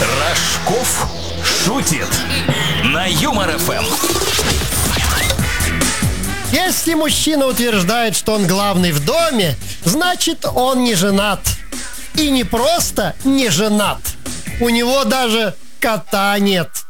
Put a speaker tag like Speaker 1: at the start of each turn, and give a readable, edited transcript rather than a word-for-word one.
Speaker 1: Рожков шутит на Юмор ФМ.
Speaker 2: Если мужчина утверждает, что он главный в доме, значит, он не женат. И не просто не женат. У него даже кота нет.